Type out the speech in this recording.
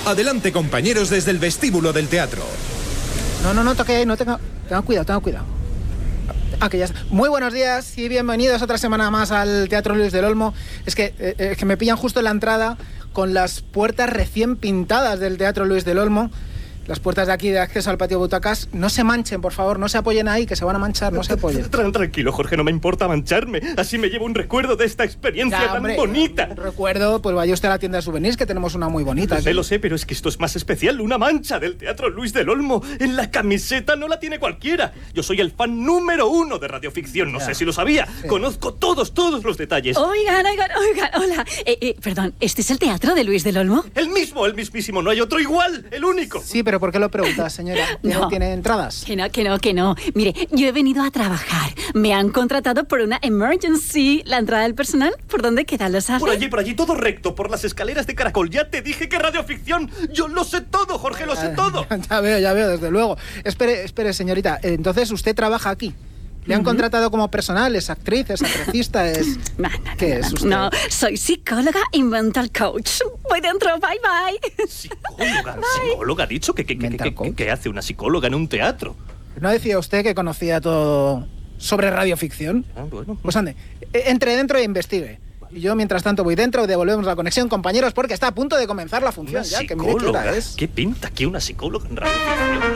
Adelante, compañeros, desde el vestíbulo del teatro. No toque ahí, tengan cuidado. Que ya está. Muy buenos días y bienvenidos otra semana más al Teatro Luis del Olmo. Es que me pillan justo en la entrada con las puertas recién pintadas del Teatro Luis del Olmo. Las puertas de aquí de acceso al patio butacas. No se manchen, por favor, no se apoyen ahí, que se van a manchar, no se apoyen. Tranquilo, Jorge, no me importa mancharme. Así me llevo un recuerdo de esta experiencia tan bonita. Un recuerdo, pues vaya usted a la tienda de souvenirs, que tenemos una muy bonita. Lo sé, pero es que esto es más especial. Una mancha del Teatro Luis del Olmo en la camiseta no la tiene cualquiera. Yo soy el fan número 1 de radioficción, no sé si lo sabía. Sí. Conozco todos los detalles. Oigan, hola. Perdón, ¿este es el Teatro de Luis del Olmo? El mismísimo, no hay otro igual, el único. Sí, pero ¿por qué lo preguntas, señora? No. ¿Tiene entradas? Que no. Mire, yo he venido a trabajar. Me han contratado por una emergency. ¿La entrada del personal? ¿Por dónde queda? ¿Lo sabe? Por allí, todo recto, por las escaleras de caracol. Ya te dije que radioficción. Yo lo sé todo, Jorge, lo sé todo. Ya veo, desde luego. Espere, señorita. Entonces, ¿usted trabaja aquí? ¿Le han contratado como personal? ¿Es actriz? ¿Es atrecista? No, ¿Qué es usted? No, soy psicóloga y mental coach. Voy dentro, bye. ¿Psicóloga? ¿Ha dicho? ¿Qué hace una psicóloga en un teatro? ¿No decía usted que conocía todo sobre radioficción? Bueno. Pues ande, entre dentro e investigue. Y yo, mientras tanto, voy dentro y devolvemos la conexión, compañeros, porque está a punto de comenzar la función. ¿Una ya, psicóloga? que mire qué hora es. ¿Qué pinta aquí una psicóloga en radioficción?